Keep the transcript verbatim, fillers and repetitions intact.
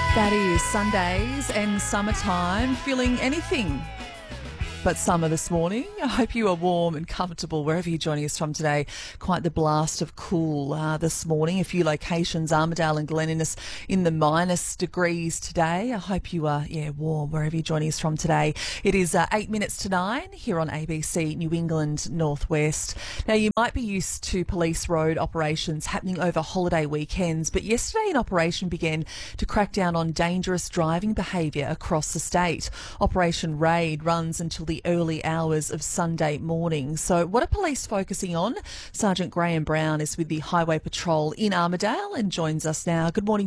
That is Sundays and summertime, feeling anything but summer this morning. I hope you are warm and comfortable wherever you're joining us from today. Quite the blast of cool uh, this morning. A few locations, Armidale and Glen Innes, in the minus degrees today. I hope you are, yeah, warm wherever you're joining us from today. It is uh, eight minutes to nine here on A B C New England Northwest. Now, you might be used to police road operations happening over holiday weekends, but yesterday an operation began to crack down on dangerous driving behaviour across the state. Operation Raid runs until the early hours of Sunday morning. So what are police focusing on? Sergeant Graham Brown is with the Highway Patrol in Armidale and joins us now. Good morning,